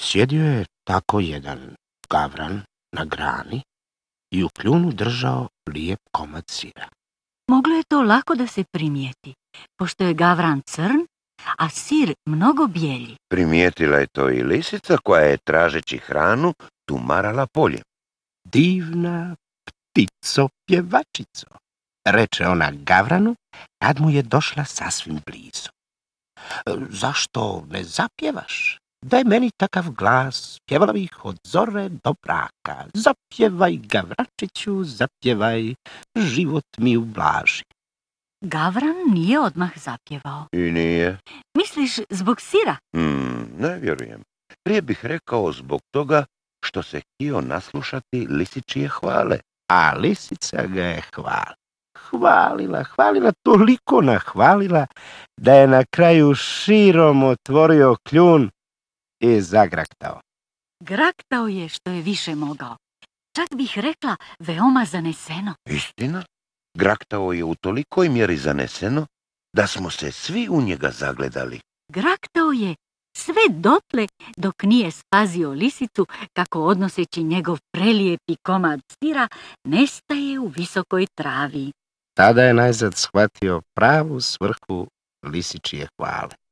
Sjedio je tako jedan gavran na grani i u kljunu držao lijep komad sira. Moglo je to lako da se primijeti, pošto je gavran crn, a sir mnogo bijelji. Primijetila je to i lisica koja je, tražeći hranu, tumarala polje. Divna ptico pjevačico, reče ona gavranu kad mu je došla sasvim blizu. Zašto ne zapjevaš? Daj meni takav glas, pjevala bih od zore do braka. Zapjevaj, gavračiću, zapjevaj, život mi ublaži. Gavran nije odmah zapjevao. I nije? Misliš zbog sira? Ne vjerujem. Prije bih rekao zbog toga što se htio naslušati lisičije hvale. A lisica ga je hvalila, toliko nahvalila da je na kraju širom otvorio kljun i zagraktao. Graktao je što je više mogao. Čak bih rekla veoma zaneseno. Istina? Graktao je u tolikoj mjeri zaneseno da smo se svi u njega zagledali. Graktao je sve dotle dok nije spazio lisicu kako odnoseći njegov prelijepi komad sira nestaje u visokoj travi. Tada je najzad shvatio pravu svrhu lisičije hvale.